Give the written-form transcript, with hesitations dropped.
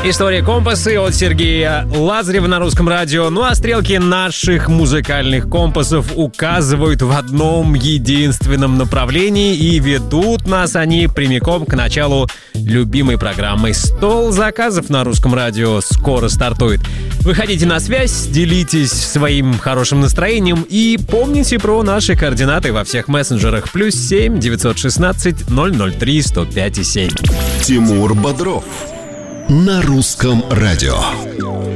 История компасы от Сергея Лазарева на Русском радио. Ну а стрелки наших музыкальных компасов указывают в одном единственном направлении, и ведут нас они прямиком к началу любимой программы. Стол заказов на Русском радио скоро стартует. Выходите на связь, делитесь своим хорошим настроением и помните про наши координаты во всех мессенджерах. +7 916 003 105 7. Тимур Бодров на Русском радио.